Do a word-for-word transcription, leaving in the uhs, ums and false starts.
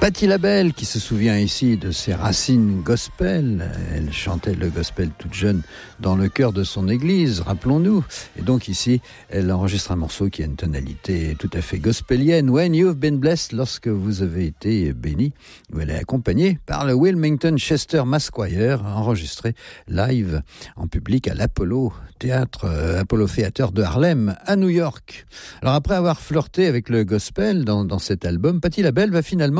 Patti LaBelle qui se souvient ici de ses racines gospel. Elle chantait le gospel toute jeune dans le chœur de son église, rappelons-nous. Et donc ici, elle enregistre un morceau qui a une tonalité tout à fait gospelienne. When You've Been Blessed, lorsque vous avez été béni. Où elle est accompagnée par le Wilmington Chester Mass Choir, enregistré live en public à l'Apollo Théâtre, euh, Apollo Theater de Harlem, à New York. Alors après avoir flirté avec le gospel dans, dans cet album, Patti LaBelle va finalement